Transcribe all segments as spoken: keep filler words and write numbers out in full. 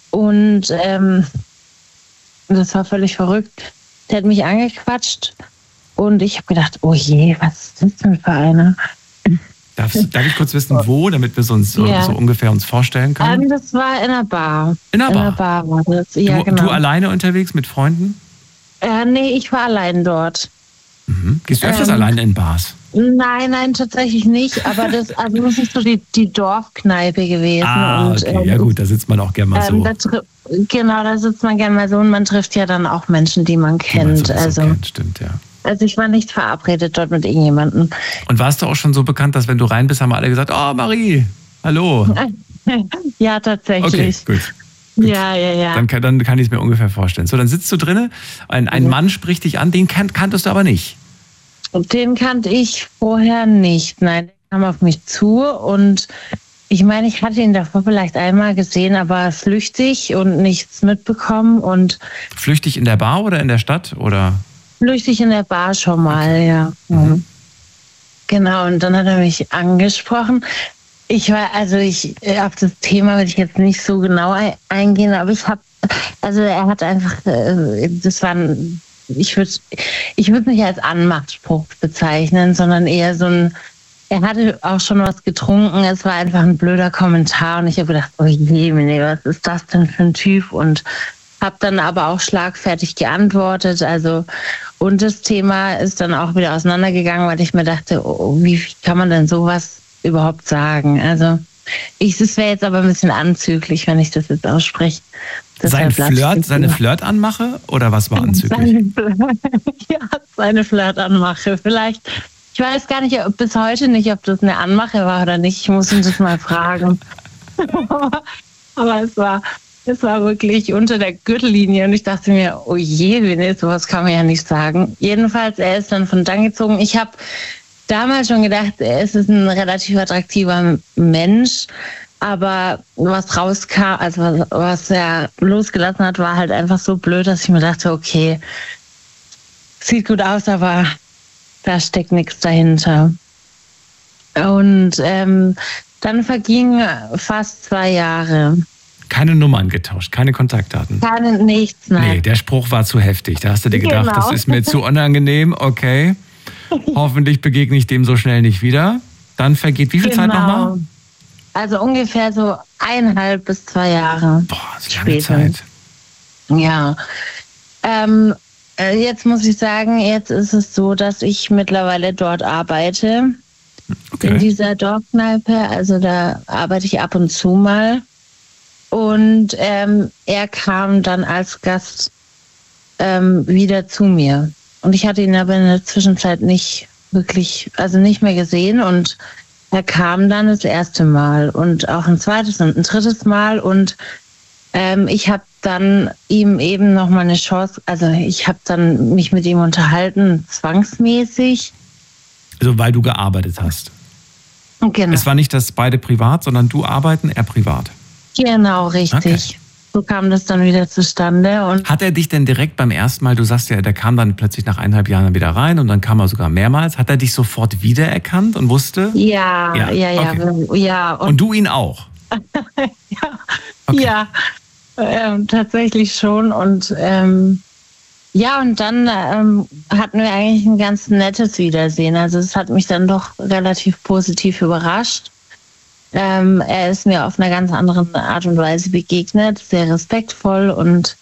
Und ähm, das war völlig verrückt. Der hat mich angequatscht und ich habe gedacht, oh je, was ist das denn für eine? Darf, darf ich kurz wissen, wo, damit wir es uns so, Ja. so ungefähr uns vorstellen können? Ähm, das war in einer Bar. In einer Bar? In einer Bar war das, ja, du, genau. du alleine unterwegs mit Freunden? Äh, nee, ich war allein dort. Mhm. Gehst du öfters Ähm, alleine in Bars? Nein, nein, tatsächlich nicht. Aber das, also das ist so die, die Dorfkneipe gewesen. Ah, und, okay, ähm, ja gut, da sitzt man auch gerne mal so. Ähm, da tri- genau, da sitzt man gerne mal so und man trifft ja dann auch Menschen, die man Die man kennt. sowieso also, kennt, stimmt, ja. also ich war nicht verabredet dort mit irgendjemandem. Und warst du auch schon so bekannt, dass wenn du rein bist, haben alle gesagt, oh Marie, hallo. Ja, tatsächlich. Okay, gut. Ja, ja, ja. Dann kann, dann kann ich es mir ungefähr vorstellen. So, dann sitzt du drinnen, ein, ein Mhm. Mann spricht dich an, den kan- kanntest du aber nicht. Und den kannte ich vorher nicht. Nein, der kam auf mich zu und ich meine, ich hatte ihn davor vielleicht einmal gesehen, aber flüchtig und nichts mitbekommen und Flüchtig in der Bar oder in der Stadt? Oder? flüchtig in der Bar schon mal, ja. Mhm. Genau, und dann hat er mich angesprochen. Ich war, also ich, auf das Thema will ich jetzt nicht so genau ein- eingehen, aber ich habe, also er hat einfach, äh, das war ein, ich würde ich würde nicht als Anmachspruch bezeichnen, sondern eher so ein, er hatte auch schon was getrunken, es war einfach ein blöder Kommentar und ich habe gedacht, oh je, nee, was ist das denn für ein Typ? Und habe dann aber auch schlagfertig geantwortet, also und das Thema ist dann auch wieder auseinandergegangen, weil ich mir dachte, oh, wie kann man denn sowas überhaupt sagen? Also ich, das wäre jetzt aber ein bisschen anzüglich, wenn ich das jetzt ausspreche. Sein Deshalb lasse ich Flirt, das seine lieber. Flirtanmache oder was war anzüglich? Seine, ja, seine Flirtanmache. Vielleicht, ich weiß gar nicht, ob, bis heute nicht, ob das eine Anmache war oder nicht. Ich muss ihn das mal fragen. Aber es war, es war wirklich unter der Gürtellinie und ich dachte mir, oh je, nee, sowas kann man ja nicht sagen. Jedenfalls, er ist dann von dann gezogen. Ich habe damals schon gedacht, er ist ein relativ attraktiver Mensch. Aber was rauskam, also was, was er losgelassen hat, war halt einfach so blöd, dass ich mir dachte, okay, sieht gut aus, aber da steckt nichts dahinter. Und ähm, dann vergingen fast zwei Jahre. Keine Nummern getauscht, keine Kontaktdaten. Keine, nichts, nein. Nee, der Spruch war zu heftig. Da hast du dir gedacht, Genau. das ist mir zu unangenehm, okay. Hoffentlich begegne ich dem so schnell nicht wieder. Dann vergeht wie viel Zeit nochmal? Also ungefähr so eineinhalb bis zwei Jahre. Boah, das ist lange Zeit. Ja. Ähm, äh, jetzt muss ich sagen, jetzt ist es so, dass ich mittlerweile dort arbeite. Okay. In dieser Dorfkneipe. Also da arbeite ich ab und zu mal. Und ähm, er kam dann als Gast ähm, wieder zu mir. Und ich hatte ihn aber in der Zwischenzeit nicht wirklich, also nicht mehr gesehen. Und er kam dann das erste Mal und auch ein zweites und ein drittes Mal. Und ähm, ich habe dann ihm eben noch mal eine Chance, also ich habe dann mich mit ihm unterhalten, zwangsmäßig. Also weil du gearbeitet hast. Genau. Es war nicht, dass beide privat, sondern du arbeiten, er privat. Genau, richtig. Okay. So kam das dann wieder zustande. Und Hat er dich denn direkt beim ersten Mal, du sagst ja, der kam dann plötzlich nach eineinhalb Jahren wieder rein und dann kam er sogar mehrmals. Hat er dich sofort wiedererkannt und wusste? ja, Ja, ja, ja, okay. ja. Und du ihn auch? ja, Okay. ja ähm, tatsächlich schon. Und ähm, ja, und dann ähm, hatten wir eigentlich ein ganz nettes Wiedersehen. Also es hat mich dann doch relativ positiv überrascht. Ähm, er ist mir auf einer ganz anderen Art und Weise begegnet, sehr respektvoll und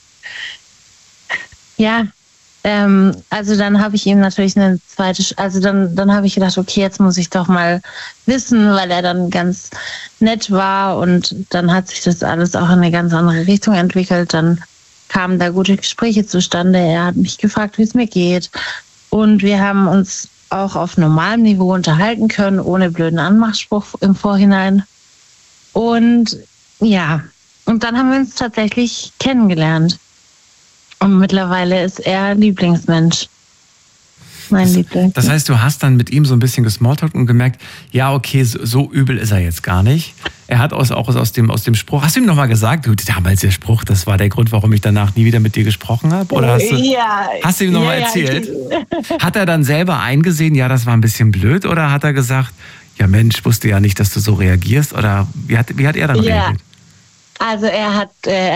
ja, ähm, also dann habe ich ihm natürlich eine zweite, Sch- also dann, dann habe ich gedacht, okay, jetzt muss ich doch mal wissen, weil er dann ganz nett war und dann hat sich das alles auch in eine ganz andere Richtung entwickelt. Dann kamen da gute Gespräche zustande. Er hat mich gefragt, wie es mir geht und wir haben uns auch auf normalem Niveau unterhalten können, ohne blöden Anmachspruch im Vorhinein. Und ja, und dann haben wir uns tatsächlich kennengelernt. Und mittlerweile ist er Lieblingsmensch. Mein Liebling. Das heißt, du hast dann mit ihm so ein bisschen gesmalltalkt und gemerkt, ja, okay, so, so übel ist er jetzt gar nicht. Er hat aus, auch aus dem, aus dem Spruch, hast du ihm nochmal gesagt, du, damals der Spruch, das war der Grund, warum ich danach nie wieder mit dir gesprochen habe? Oder hast du, ja, hast du ihm nochmal ja, erzählt? Ja, Hat er dann selber eingesehen, ja, das war ein bisschen blöd? Oder hat er gesagt, ja Mensch, wusste ja nicht, dass du so reagierst? Oder wie hat, wie hat er dann ja. reagiert? Also er hat, äh,